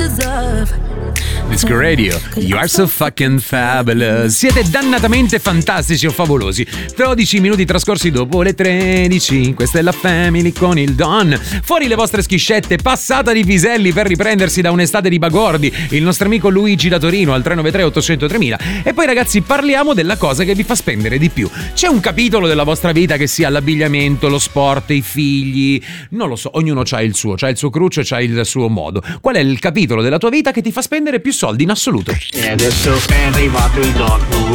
Disco Radio, you are so fucking fabulous. Siete dannatamente fantastici o favolosi. 12 minuti trascorsi dopo le 13. Questa è la Family con il Don. Fuori le vostre schiscette, passata di piselli per riprendersi da un'estate di bagordi. Il nostro amico Luigi da Torino al 393 800 3000. E poi ragazzi parliamo della cosa che vi fa spendere di più. C'è un capitolo della vostra vita che sia l'abbigliamento, lo sport, i figli, non lo so, ognuno c'ha il suo cruccio e c'ha il suo modo. Qual è il capitolo della tua vita che ti fa spendere più soldi in assoluto? E adesso è arrivato il Don.